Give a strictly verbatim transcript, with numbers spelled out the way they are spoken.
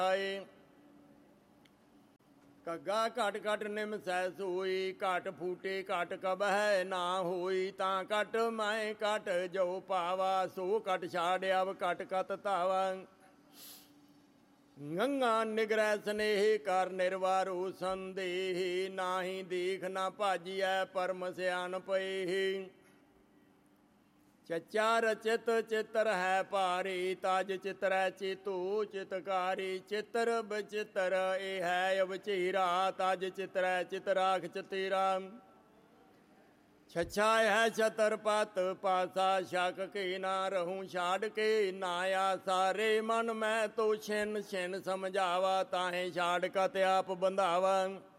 ਘੱਗਾ ਘਟ ਘਟ ਨਿਮ ਸਹਿ ਸੋਈ, ਘਟ ਫੂਟੇ ਘਟ ਕਬਹਿ ਨਾ ਹੋਈ। ਤਾਂ ਘਟ ਮੈਂ ਘਟ ਜੋ ਪਾਵਾ, ਸੋ ਘਟ ਛਾੜਿਆ ਘਟ ਕਤ ਧਾਵਾ। ਗੰਗਾ ਨਿਗਰੈ ਸਨੇਹ ਕਰ ਨਿਰਵਾਰੋ ਸੰਦੇਹ, ਨਾਹੀ ਦੇਖ ਨਾ ਭਾਜੀਐ ਪਰਮ ਸਿਆਣ ਪਏ। ਚੱਚਾ ਰਚਿਤ ਚਿੱਤਰ ਹੈ ਭਾਰੀ, ਤਜ ਚਿਤਰੈ ਚੇਤੋ ਚਿਤਕਾਰੀ। ਚਿੱਤਰ ਬਚਿੱਤਰ ਇਹ ਹੈ ਅਵਚੇਰਾ, ਤਜ ਚਿਤਰੈ ਚਿਤਰਾਖ ਚਤੇਰਾ। ਛੱਛਾ ਹੈ ਛਤਰਪਤ ਪਾਸਾ, ਛਕ ਕੇ ਨਾ ਰਹੂੰ ਛਾੜ ਕੇ ਨਾ ਆਸਾ। ਰੇ ਮਨ ਮੈਂ ਤੋ ਛਿਨ ਛਿਨ ਸਮਝਾਵਾ, ਤਾਹੇ ਛਾੜ ਕਤ ਆਪ ਬੰਧਾਵਾ।